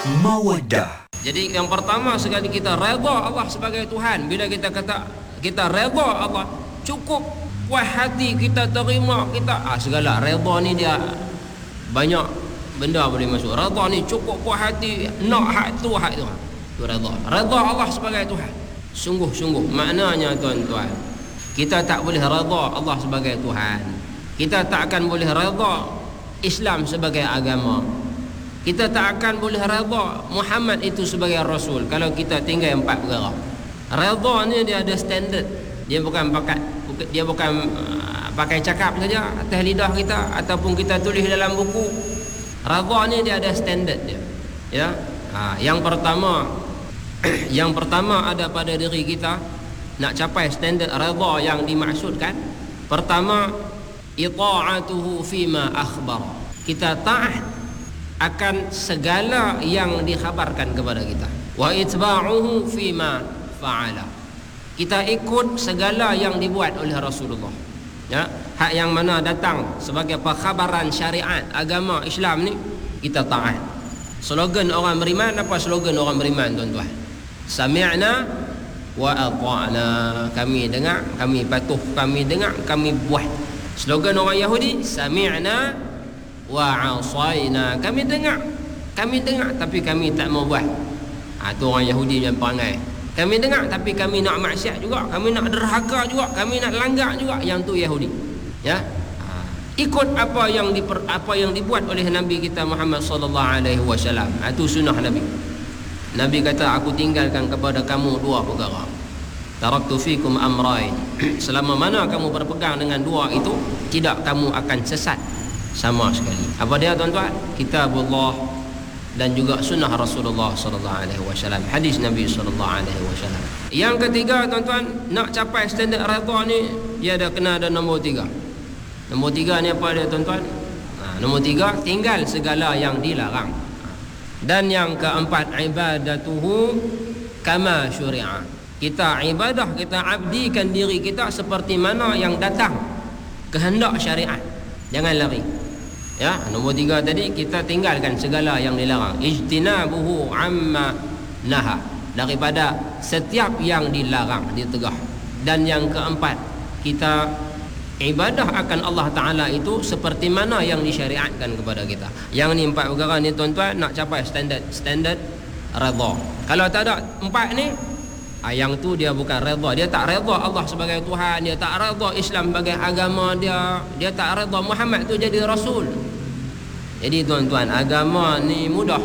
Mawaddah. Jadi yang pertama sekali kita redha Allah sebagai Tuhan. Bila kita kata kita redha Allah, cukup puas hati kita terima kita segala. Redha ni dia banyak benda boleh masuk. Redha ni cukup puas hati, nak hak tu tu redha. Redha Allah sebagai Tuhan. Sungguh-sungguh maknanya tuan-tuan, kita tak boleh redha Allah sebagai Tuhan, kita tak akan boleh redha Islam sebagai agama, kita tak akan boleh redha Muhammad itu sebagai Rasul kalau kita tinggal empat perkara. Redha ni dia ada standard. Dia bukan pakai cakap saja atas lidah kita ataupun kita tulis dalam buku. Redha ni dia ada standard dia. Ya. Yang pertama ada pada diri kita nak capai standard redha yang dimaksudkan. Pertama, ita'atuhu fima akhbar. Kita taat akan segala yang dikhabarkan kepada kita. Wa itba'uhu fima fa'ala. Kita ikut segala yang dibuat oleh Rasulullah. Ya, hak yang mana datang sebagai perkhabaran syariat agama Islam ni kita taat. Slogan orang beriman, apa slogan orang beriman tuan-tuan? Sami'na wa ata'na. Kami dengar, kami patuh, kami dengar, kami buat. Slogan orang Yahudi, sami'na wa 'asaina. Kami dengar tapi kami tak mau buat. Tu orang Yahudi yang perangai. Kami dengar tapi kami nak maksiat juga, kami nak derhaka juga, kami nak langgar juga. Yang tu Yahudi. Ya. Ikut apa yang dibuat oleh Nabi kita Muhammad sallallahu alaihi wasallam. Itu sunnah Nabi. Nabi kata, aku tinggalkan kepada kamu dua perkara. Taraktu fikum amrain. Selama mana kamu berpegang dengan dua itu, tidak kamu akan sesat sama sekali. Apa dia tuan-tuan? Kitabullah dan juga sunnah Rasulullah sallallahu alaihi wasallam, hadis Nabi sallallahu alaihi wasallam. Yang ketiga tuan-tuan, nak capai standard redha ni dia ada kena ada nombor 3. Nombor 3 ni apa dia tuan-tuan? Nombor 3, tinggal segala yang dilarang. Dan yang keempat, ibadatuhu kama syuri'a. Kita ibadah, kita abdikan diri kita seperti mana yang datang kehendak syariat. Jangan lari. Ya, nombor 3 tadi, kita tinggalkan segala yang dilarang. Ijtinabuhu amma naha, daripada setiap yang dilarang, ditegah. Dan yang keempat, kita ibadah akan Allah Ta'ala itu seperti mana yang disyariatkan kepada kita. Yang ni 4 perkara ni tuan-tuan, nak capai standard redha. Kalau tak ada 4 ni, yang tu dia bukan redha. Dia tak redha Allah sebagai Tuhan, dia tak redha Islam sebagai agama dia, dia tak redha Muhammad tu jadi Rasul. Jadi tuan-tuan, agama ni mudah.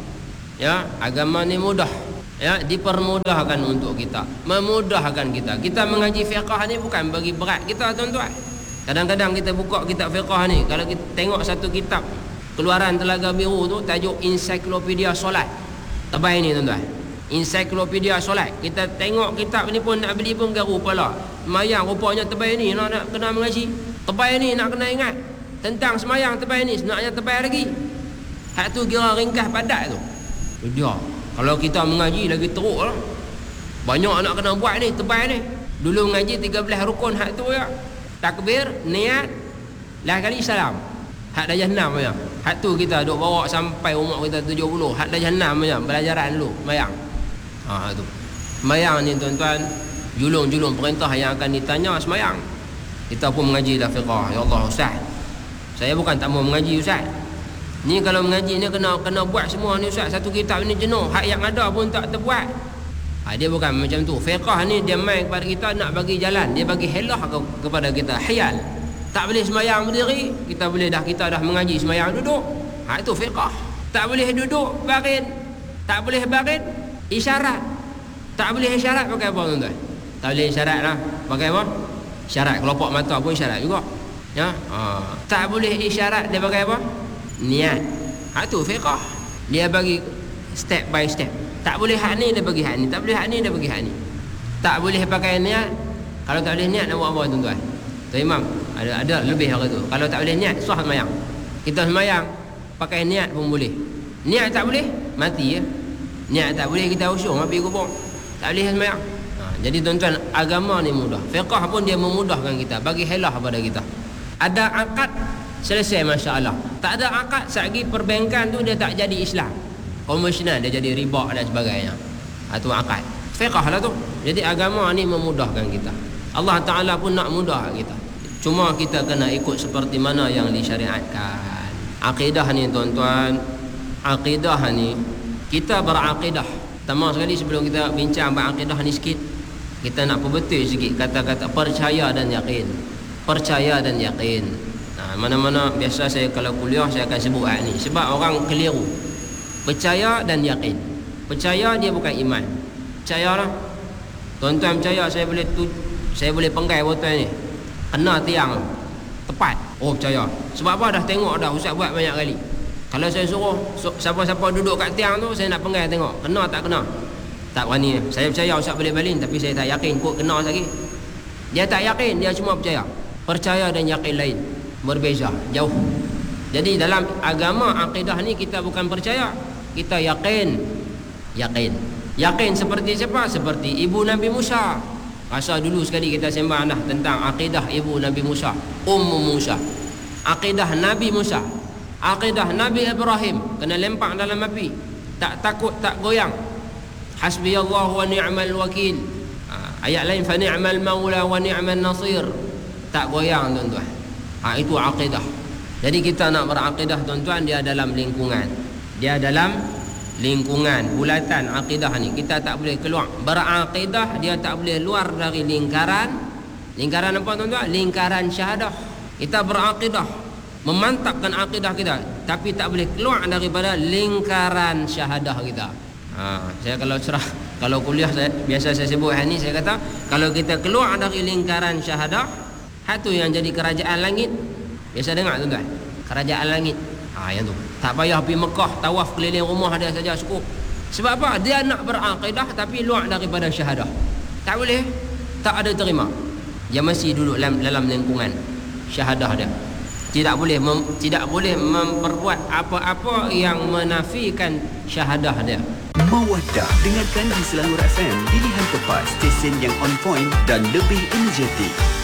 Ya, agama ni mudah. Ya, dipermudahkan untuk kita, memudahkan kita. Kita mengaji fiqh ni bukan bagi berat kita tuan-tuan. Kadang-kadang kita buka kitab fiqh ni, kalau kita tengok satu kitab keluaran Telaga Biru tu, tajuk Ensiklopedia Solat. Tebal ni tuan-tuan. Ensiklopedia Solat. Kita tengok kitab ni pun nak beli pun garu kepala. Semayang rupanya tebal ni nak kena mengaji. Tebal ni nak kena ingat. Tentang semayang tebal ni sebenarnya tebal lagi. Hak tu kira ringkas padat tu. Dia. Kalau kita mengaji lagi teruk lah. Banyak nak kena buat ni, tebal ni. Dulu mengaji 13 rukun hak tu ya. Takbir, niat, last kali salam. Hak darjah 6 je. Hak tu kita duk bawa sampai umur kita 70. Hak darjah 6 je, belajaran dulu, semayang. Tu. Semayang ni tuan-tuan, julung-julung perintah yang akan ditanya semayang. Kita pun mengaji dah fiqah. Ya Allah Ustaz, saya bukan tak mau mengaji Ustaz. Ni kalau mengaji ni kena buat semua ni Ustaz. Satu kitab ni jenuh, hak yang ada pun tak terbuat. Dia bukan macam tu. Fiqah ni dia main kepada kita nak bagi jalan, dia bagi helah kepada kita, khayal. Tak boleh semayang berdiri, kita dah mengaji semayang duduk. Itu fiqah. Tak boleh duduk baring, tak boleh baring, isyarat. Tak boleh isyarat pakai apa tuan-tuan? Tak boleh isyarat lah. Pakai apa? Isyarat kelopak mata pun isyarat juga. Ya. Tak boleh isyarat, dia pakai apa? Niat. Itu fiqah. Dia bagi step by step. Tak boleh hak ni, dia bagi hak ni. Tak boleh hak ni, dia bagi hak ni. Tak boleh pakai niat. Kalau tak boleh niat, nak buat apa tuan-tuan? Tuan Imam, ada lebih hari tu. Kalau tak boleh niat, sah semayang. Kita semayang pakai niat pun boleh. Niat tak boleh, mati ya. Niat tak boleh, kita usung pergi kubur. Tak boleh semayang. Jadi tuan-tuan, agama ni mudah. Fiqah pun dia memudahkan kita, bagi helah pada kita. Ada akad, selesai masya-Allah. Tak ada akad, satgi perbankan tu dia tak jadi Islam. komersial, dia jadi riba dan sebagainya. Itu akad. Fiqh lah tu. Jadi agama ni memudahkan kita. Allah Ta'ala pun nak mudah kita. Cuma kita kena ikut seperti mana yang disyariatkan. Akidah ni tuan-tuan, akidah ni, kita berakidah. Pertama sekali sebelum kita bincang berakidah ni sikit, kita nak perbetul sikit kata-kata percaya dan yakin. Percaya dan yakin. Nah, mana-mana biasa saya kalau kuliah saya akan sebut ni. Sebab orang keliru. Percaya dan yakin. Percaya dia bukan iman. Percayalah. Tuan-tuan percaya saya boleh penggai botol ni. Kena tiang tepat. Oh percaya. Sebab apa? Dah tengok dah ustaz buat banyak kali. Kalau saya suruh siapa-siapa duduk kat tiang tu, saya nak penggai tengok kena tak kena. Tak berani. Saya percaya ustaz boleh balin, tapi saya tak yakin kot kena lagi. Dia tak yakin, dia cuma percaya. Percaya dan yakin lain. Berbeza, jauh. Jadi dalam agama akidah ni kita bukan percaya, kita yakin. Yakin seperti siapa? Seperti ibu Nabi Musa. Rasa dulu sekali kita sembang dah tentang akidah ibu Nabi Musa, Ummu Musa. Akidah Nabi Musa, akidah Nabi Ibrahim, kena lempak dalam api, tak takut, tak goyang. Hasbiyallahu wa ni'mal wakil. Ayat lain fa ni'mal maula wa ni'man nasir. Tak goyang tuan-tuan. Itu akidah. Jadi kita nak berakidah tuan-tuan, dia dalam lingkungan. Dia dalam lingkungan bulatan akidah ni. Kita tak boleh keluar. Berakidah dia tak boleh luar dari lingkaran. Lingkaran apa tuan-tuan? Lingkaran syahadah. Kita berakidah, memantapkan akidah kita, tapi tak boleh keluar daripada lingkaran syahadah kita. Saya kalau kuliah biasa saya sebut ni, saya kata kalau kita keluar dari lingkaran syahadah, hatu yang jadi kerajaan langit. Biasa dengar tuan-tuan, kerajaan langit. Yang tu. Tak payah pergi Mekah tawaf keliling rumah dia saja cukup. Sebab apa? Dia nak berakidah tapi luar daripada syahadah. Tak boleh. Tak ada terima. Dia masih duduk dalam lingkungan syahadah dia. Tidak boleh memperbuat apa-apa yang menafikan syahadah dia. Mawaddah, dengarkan di Selangor FM, pilihan tepat, stesen yang on point dan lebih energetik.